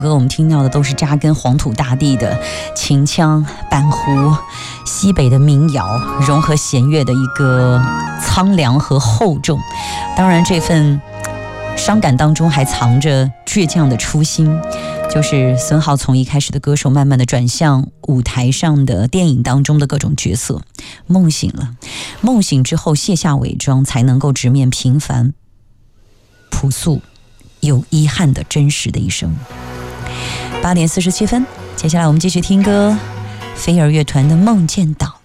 歌我们听到的都是扎根黄土大地的秦腔、板胡，西北的民谣，融合弦乐的一个苍凉和厚重。当然，这份伤感当中还藏着倔强的初心，就是孙浩从一开始的歌手，慢慢的转向舞台上的电影当中的各种角色。梦醒了，梦醒之后卸下伪装，才能够直面平凡、朴素、有遗憾的真实的一生。8点47分，接下来我们继续听歌，飞儿乐团的《梦见岛》。